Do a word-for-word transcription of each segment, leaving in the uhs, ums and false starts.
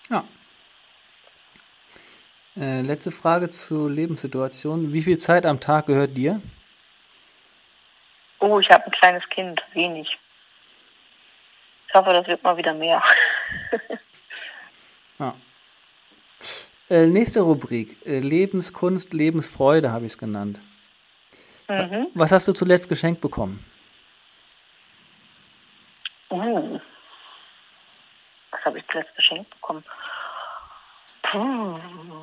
Ja. Äh, letzte Frage zur Lebenssituation. Wie viel Zeit am Tag gehört dir? Oh, ich habe ein kleines Kind, wenig. Ich hoffe, das wird mal wieder mehr. Ja. Äh, nächste Rubrik. Äh, Lebenskunst, Lebensfreude habe ich es genannt. Mhm. Was hast du zuletzt geschenkt bekommen? Uh, was habe ich zuletzt geschenkt bekommen? Puh.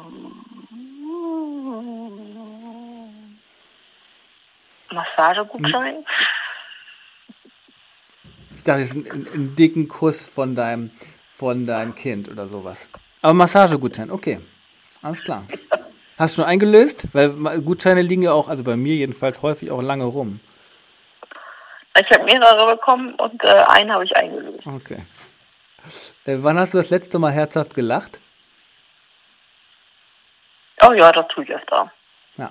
Massagegutschein? Ich dachte, es ist ein, einen dicken Kuss von deinem, von deinem Kind oder sowas. Aber Massagegutschein, okay. Alles klar. Hast du schon eingelöst? Weil Ma- Gutscheine liegen ja auch, also bei mir jedenfalls, häufig auch lange rum. Ich habe mehrere bekommen und äh, einen habe ich eingelöst. Okay. Äh, wann hast du das letzte Mal herzhaft gelacht? Oh ja, das tue ich öfter. Ja.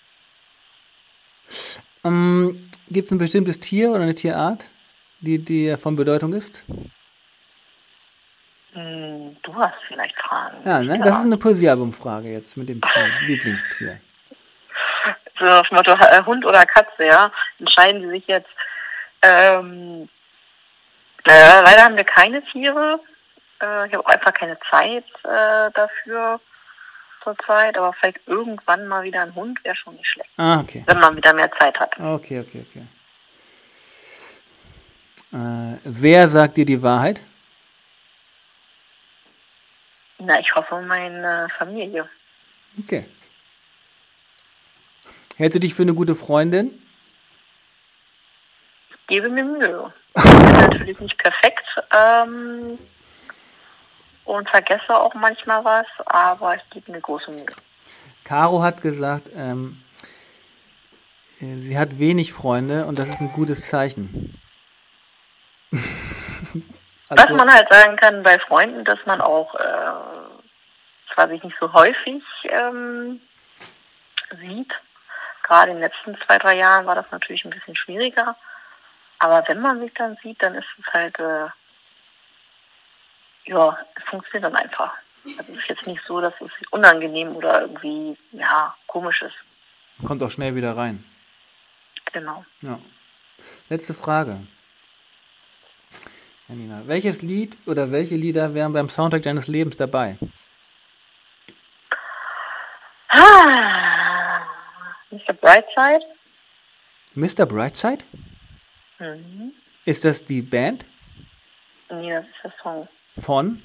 Ähm, Gibt es ein bestimmtes Tier oder eine Tierart, die dir von Bedeutung ist? Hm, du hast vielleicht Fragen. Ja, ne? Ja. Das ist eine Poesiealbumfrage jetzt mit dem Tier, Lieblingstier. So auf Motto äh, Hund oder Katze, ja. Entscheiden Sie sich jetzt. Ähm, äh, leider haben wir keine Tiere. Äh, ich habe auch einfach keine Zeit äh, dafür zurzeit. Aber vielleicht irgendwann mal wieder ein Hund wäre schon nicht schlecht. Ah, okay. Wenn man wieder mehr Zeit hat. Okay, okay, okay. Äh, wer sagt dir die Wahrheit? Na, ich hoffe, meine Familie. Okay. Hältst du dich für eine gute Freundin? Ich gebe mir Mühe. Ich bin natürlich nicht perfekt ähm, und vergesse auch manchmal was, aber ich gebe mir große Mühe. Caro hat gesagt, ähm, äh, sie hat wenig Freunde und das ist ein gutes Zeichen. Was Also, man halt sagen kann bei Freunden, dass man auch äh, zwar sich nicht so häufig ähm, sieht, gerade in den letzten zwei, drei Jahren war das natürlich ein bisschen schwieriger, aber wenn man sich dann sieht, dann ist es halt, äh, ja, es funktioniert dann einfach. Also es ist jetzt nicht so, dass es unangenehm oder irgendwie, ja, komisch ist. kommt auch schnell wieder rein. Genau. Ja. Letzte Frage. Janina, welches Lied oder welche Lieder wären beim Soundtrack deines Lebens dabei? Ah, Mister Brightside. Mister Brightside? Mhm. Ist das die Band Nee, das ist der Song. von?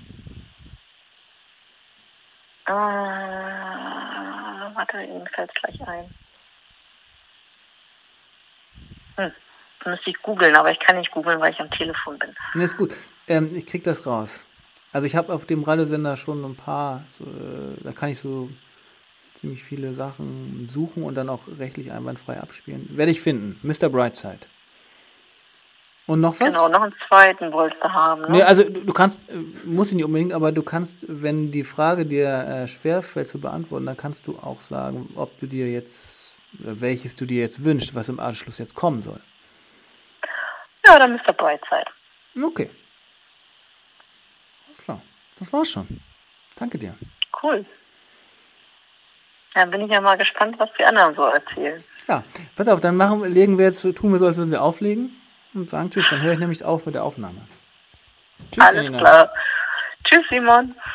Ah, warte, mir fällt es gleich ein. Hm. Das müsste ich googeln, aber ich kann nicht googeln, weil ich am Telefon bin. Ne, ist gut. Ähm, ich krieg das raus. Also ich habe auf dem Radiosender schon ein paar, so, äh, da kann ich so ziemlich viele Sachen suchen und dann auch rechtlich einwandfrei abspielen. Werde ich finden. Mister Brightside. Und noch was? Genau, noch einen zweiten wolltest du haben, ne? Nee, also du, du kannst, äh, muss ich nicht unbedingt, aber du kannst, wenn die Frage dir äh, schwerfällt zu beantworten, dann kannst du auch sagen, ob du dir jetzt, oder welches du dir jetzt wünschst, was im Anschluss jetzt kommen soll. Ja, dann Mister Brightside. Okay. Alles klar. Das war's schon. Danke dir. Cool. Dann bin ich ja mal gespannt, was die anderen so erzählen. Ja, pass auf, dann machen, legen wir jetzt, so- tun wir so, als würden wir auflegen und sagen Tschüss. Dann höre ich nämlich auf mit der Aufnahme. Tschüss, Alles Janina. klar. Tschüss, Simon.